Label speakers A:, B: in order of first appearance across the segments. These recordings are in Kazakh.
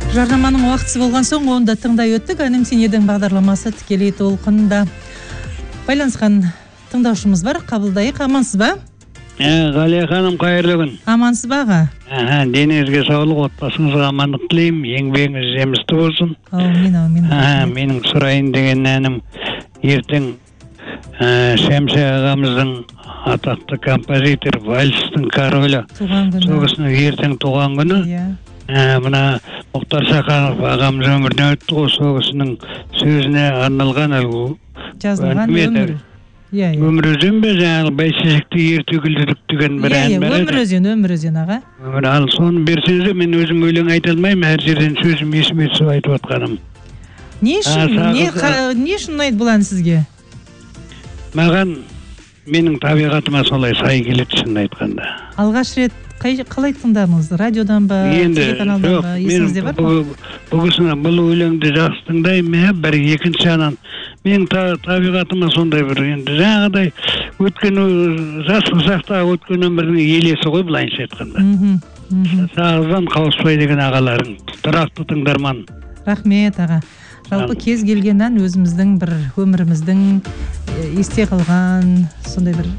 A: Жарнаманың уақытысы болған соң онда тыңдай өттік. Әнім сен едің бағдарламасы тікелей толқында. Байланысқан тыңдаушымыз бар, қабылдайық. Амансыз ба?
B: Ғалия ханым, қайырлы күн.
A: Амансыз ба аға?
B: Деніңізге саулық, отбасыңызға амандық тілеймін, еңбегіңіз жемісті болсын.
A: Аумин.
B: Менің сұрайын деген әнім ертең Шәмші ағамыздың атақты композитор, вальстың королі.
A: Туған күні.
B: Сол кісінің ертең туған күні. Мына Мұхтар Шаханов ағамыз өмірден өтті ғой, сол кісінің сөзіне арналған
A: жазылған өмір.
B: Өмір өзен бе, жаңағы бәйсізікті ерте күлдіріп деген бір ән бар еді.
A: Өмір өзен аға.
B: Ал соны берсеңіз, мен өзім өлең айта алмаймын, әр жерден сөзім есіме түсіп айтып отқаным.
A: Не үшін ұнайды бұл ән сізге?
B: Маған менің табиғатыма солай сай келеді, шын айтқанда.
A: Алғаш рет қалай тыңдадыңыз? Радиодан ба, телеканалдан ба, есіңізде бар ма?
B: Бұл өлеңді жақсы тыңдаймын, бір екінші жағынан менің табиғатыма сондай бір енді жаңағыдай өткен жас шақта өткен өмірдің елесі ғой, былайынша айтқанда. Сағыздан қауыспай деген ағаларың, тұрақты тыңдарман.
A: Рахмет аға. Жалпы кез келген ән өзіміздің бір өміріміздің есте қалған сондай бір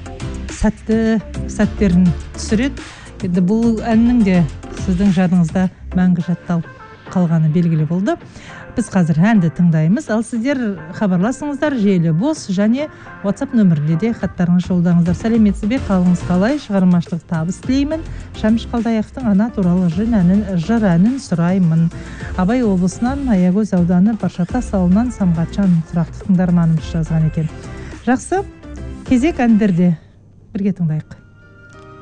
A: сәттерін түсіреді. Енді бұл әннің де сіздің жадыңызда мәңгі жатталып қалғаны белгілі болды. Біз қазір әнді тыңдаймыз, ал сіздер хабарласыңыздар, желі бос және WhatsApp нөміріне де хаттарыңыз жолдаңыздар. Сәлеметсіз бе, қалыңыз қалай? Шығармашылық табыс тілеймін. Шәмші Қалдаяқовтың ана туралы жыр әнін сұраймын. Абай облысынан Аягөз ауданы Баршатас ауылынан Самғатжан тұрақты тыңдарманымыз жазған екен. Жақсы, кезек әндерде бірге тыңдайық.